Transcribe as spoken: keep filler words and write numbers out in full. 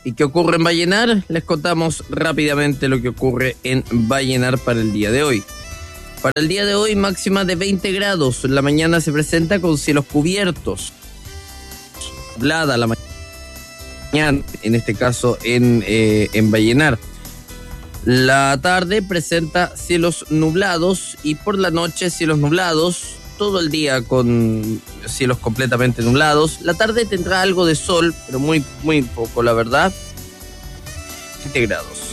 ¿Y qué ocurre en Vallenar? Les contamos rápidamente lo que ocurre en Vallenar para el día de hoy. Para el día de hoy, máxima de veinte grados. La mañana se presenta con cielos cubiertos. Nublada la mañana, en este caso en, eh, en Vallenar. La tarde presenta cielos nublados y por la noche cielos nublados. Todo el día con cielos completamente nublados. La tarde tendrá algo de sol, pero muy, muy poco, la verdad. siete grados.